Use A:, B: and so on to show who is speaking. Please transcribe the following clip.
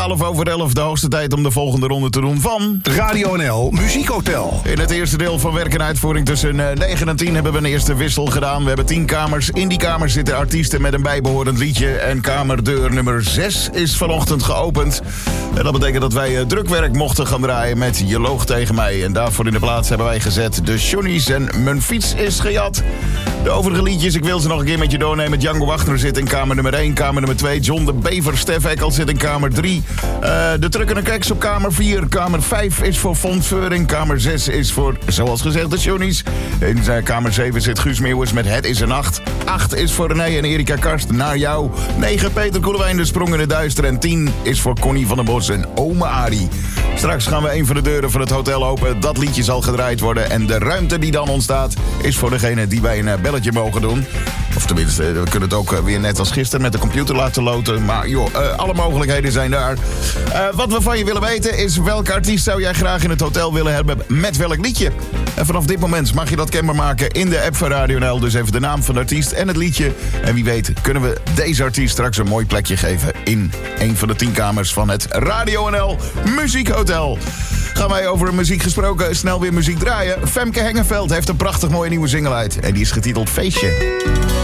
A: 11:12, de hoogste tijd om de volgende ronde te doen van
B: Radio NL Muziekhotel.
A: In het eerste deel van werk en uitvoering tussen 9 en 10 hebben we een eerste wissel gedaan. We hebben 10 kamers. In die kamers zitten artiesten met een bijbehorend liedje. En kamerdeur nummer 6 is vanochtend geopend. En dat betekent dat wij drukwerk mochten gaan draaien met Je loog tegen mij. En daarvoor in de plaats hebben wij gezet de Johnny's en Mijn fiets is gejat. De overige liedjes, ik wil ze nog een keer met je doornemen. Django Wagner zit in kamer nummer 1. Kamer nummer 2, John de Bever. Stef Ekkel zit in kamer 3. De Truck en Keks op kamer 4. Kamer 5 is voor Fons Veuring. Kamer 6 is voor, zoals gezegd, de Johnny's. In kamer 7 zit Guus Meeuwis met Het is een Nacht. 8 is voor René en Erika Karst, Naar jou. 9 Peter Koelewijn, De Sprong in het Duister. En 10 is voor Connie van den Bos en Ome Arie. Straks gaan we een van de deuren van het hotel open. Dat liedje zal gedraaid worden. En de ruimte die dan ontstaat is voor degene die wij een belletje mogen doen. Of tenminste, we kunnen het ook weer net als gisteren met de computer laten loten. Maar joh, alle mogelijkheden zijn daar. Wat we van je willen weten is welke artiest zou jij graag in het hotel willen hebben met welk liedje? En vanaf dit moment mag je dat kenbaar maken in de app van Radio NL. Dus even de naam van de artiest en het liedje. En wie weet kunnen we deze artiest straks een mooi plekje geven in een van de 10 kamers van het Radio NL Muziekhotel. Gaan wij over muziek gesproken snel weer muziek draaien. Femke Hengeveld heeft een prachtig mooie nieuwe single uit. En die is getiteld Feestje.